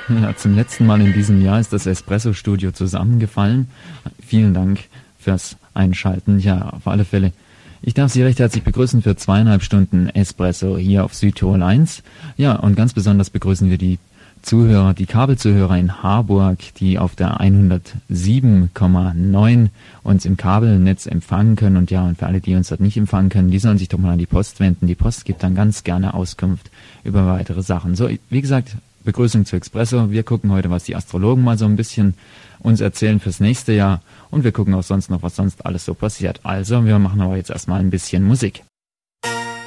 Ja, zum letzten Mal in diesem Jahr ist das Espresso-Studio zusammengefallen. Vielen Dank fürs Einschalten. Ja, auf alle Fälle. Ich darf Sie recht herzlich begrüßen für 2,5 Stunden Espresso hier auf Südtirol 1. Ja, und ganz besonders begrüßen wir die Zuhörer, die Kabelzuhörer in Harburg, die auf der 107,9 uns im Kabelnetz empfangen können. Und ja, und für alle, die uns dort nicht empfangen können, die sollen sich doch mal an die Post wenden. Die Post gibt dann ganz gerne Auskunft über weitere Sachen. So, wie gesagt, Begrüßung zu Espresso. Wir gucken heute, was die Astrologen mal so ein bisschen uns erzählen fürs nächste Jahr. Und wir gucken auch sonst noch, was sonst alles so passiert. Also, wir machen aber jetzt erstmal ein bisschen Musik.